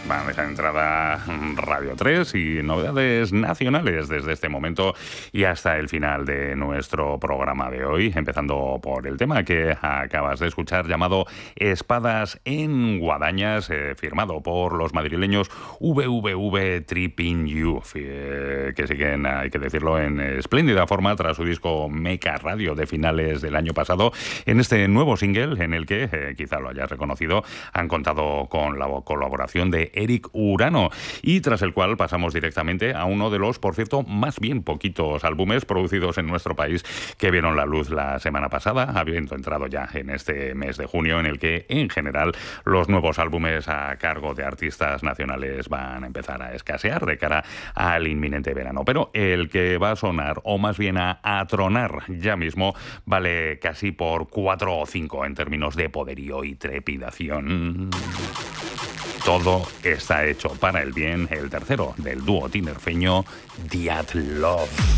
Bandeja de entrada Radio 3 y novedades nacionales desde este momento y hasta el final de nuestro programa de hoy, empezando por el tema que acabas de escuchar llamado Espadas en Guadañas, firmado por los madrileños VVV Tripping You, que siguen, hay que decirlo, en espléndida forma tras su disco Meca Radio de finales del año pasado. En este nuevo single, en el que, quizá lo hayas reconocido, han contado con la colaboración de Eric Urano, y tras el cual pasamos directamente a uno de los, por cierto, más bien poquitos álbumes producidos en nuestro país que vieron la luz la semana pasada, habiendo entrado ya en este mes de junio, en el que, en general, los nuevos álbumes a cargo de artistas nacionales van a empezar a escasear de cara al inminente verano. Pero el que va a sonar, o más bien a tronar ya mismo, vale casi por 4 o 5 en términos de poderío y trepidación. Todo está hecho para el bien, el tercero del dúo tinerfeño Diatlov.